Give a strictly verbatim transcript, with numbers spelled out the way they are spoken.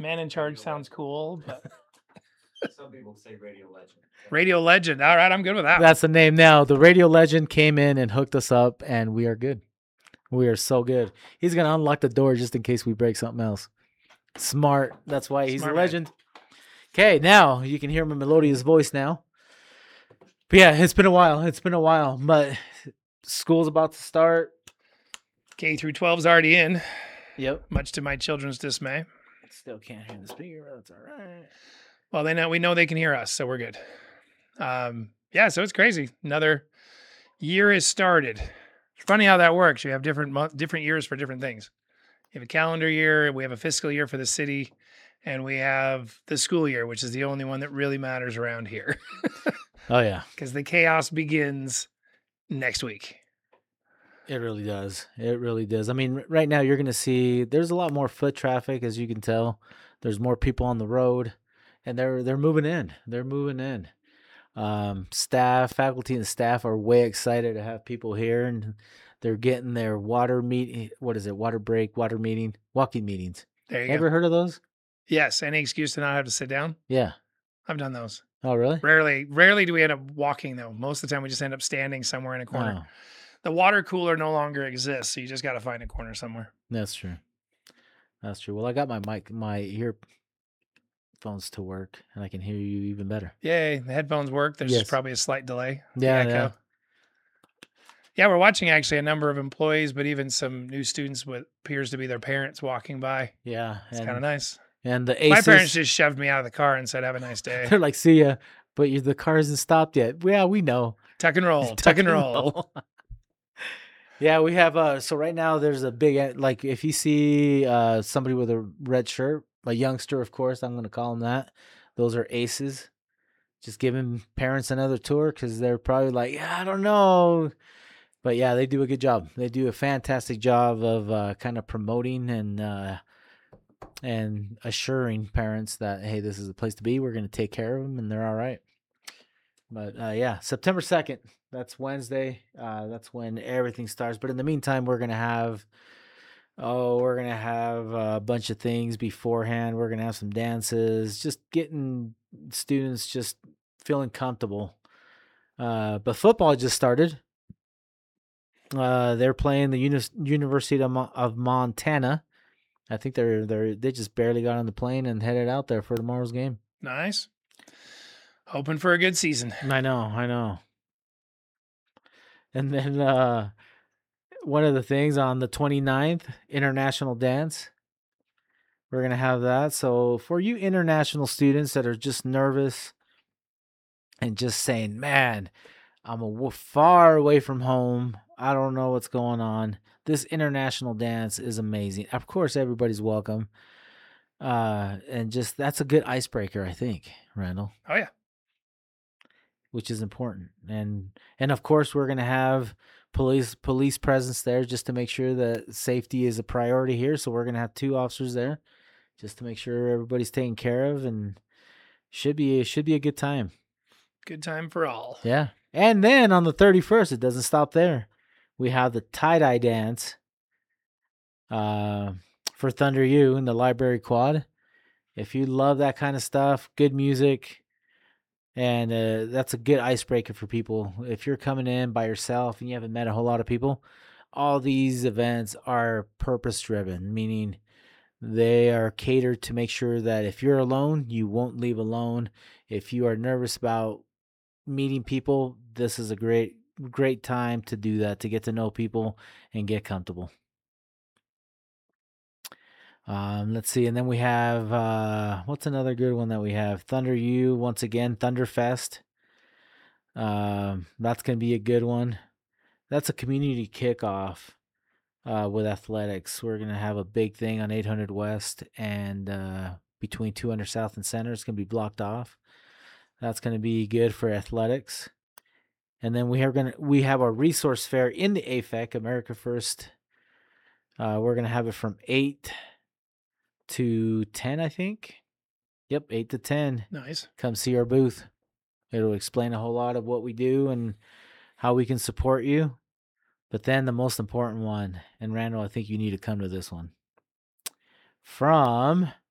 Man in charge sounds cool, but Some people say radio legend. radio legend. All right, I'm good with that. That's the name now. The radio legend came in and hooked us up, and we are good. We are so good. He's gonna unlock the door just in case we break something else. Smart. That's why he's Smart a man. legend. Okay, now you can hear my melodious voice now. But yeah, it's been a while. It's been a while, but school's about to start. K through twelve's already in, Yep. much to my children's dismay. Still can't hear the speaker. That's all right. Well, they know we know they can hear us, so we're good. Um, yeah, so it's crazy. Another year has started. It's funny how that works. You have different month, different years for different things. You have a calendar year, we have a fiscal year for the city, and we have the school year, which is the only one that really matters around here Oh yeah, because the chaos begins next week. it really does. It really does. I mean, r- right now you're gonna see there's a lot more foot traffic, as you can tell. There's more people on the road, and they're they're moving in. They're moving in. Um, staff, faculty, and staff are way excited to have people here, and they're getting their water meet. What is it? Water break, water meeting, walking meetings. There you Ever go. heard of those? Yes, any excuse to not have to sit down. Yeah. I've done those. Oh, really? Rarely, rarely do we end up walking though. Most of the time, we just end up standing somewhere in a corner. Oh, The water cooler no longer exists, so you just got to find a corner somewhere. that's true. That's true. Well, I got my mic, my earphones to work, and I can hear you even better. Yay, the headphones work. There's Yes. just probably a slight delay. Yeah, The yeah. echo. Yeah, we're watching actually a number of employees, but even some new students with appears to be their parents walking by. Yeah, It's and, kind of nice. and the My Asus, parents just shoved me out of the car and said, "Have a nice day." they're like, "See ya," but you, the car hasn't stopped yet. Yeah, we know. Tuck and roll, tuck and roll. Yeah, we have. Uh, so right now there's a big uh, like if you see uh somebody with a red shirt, a youngster, of course, I'm gonna call them that. Those are aces. Just giving parents another tour because they're probably like, yeah, I don't know. But yeah, they do a good job. They do a fantastic job of uh, kind of promoting and uh, and assuring parents that, hey, this is the place to be. We're going to take care of them, and they're all right. But uh, yeah, September second, that's Wednesday. Uh, that's when everything starts. But in the meantime, we're going to have, oh, we're going to have a bunch of things beforehand. We're going to have some dances, just getting students just feeling comfortable. Uh, but football just started. Uh, they're playing the Uni- University of, Mo- of Montana. I think they're they're they just barely got on the plane and headed out there for tomorrow's game. Nice. Hoping for a good season. I know, I know. And then uh, one of the things on the twenty-ninth, International Dance. We're going to have that. So for you international students that are just nervous and just saying, man, I'm a w- far away from home. I don't know what's going on. This international dance is amazing. Of course, everybody's welcome. Uh, and just that's a good icebreaker, I think, Randall, Oh yeah. which is important. And and of course, we're gonna have police police presence there just to make sure that safety is a priority here. So we're gonna have two officers there just to make sure everybody's taken care of, and should be should be a good time. Good time for all. Yeah. And then on the thirty-first, it doesn't stop there. We have the tie-dye dance uh, for Thunder U in the library quad. If you love that kind of stuff, good music, and uh, that's a good icebreaker for people. If you're coming in by yourself and you haven't met a whole lot of people, all these events are purpose-driven, meaning they are catered to make sure that if you're alone, you won't leave alone. If you are nervous about meeting people, this is a great great time to do that, to get to know people and get comfortable. Um, let's see, and then we have uh, what's another good one that we have? Thunder U once again, Thunderfest. Um, that's gonna be a good one. That's a community kickoff uh, with athletics. We're gonna have a big thing on eight hundred West and uh, between two hundred South and Center. It's gonna be blocked off. That's gonna be good for athletics. And then we are gonna we have our resource fair in the A F E C, America First. Uh, we're gonna have it from eight to ten, I think. Yep, eight to ten. Nice. Come see our booth. It'll explain a whole lot of what we do and how we can support you. But then the most important one, and Randall, I think you need to come to this one. From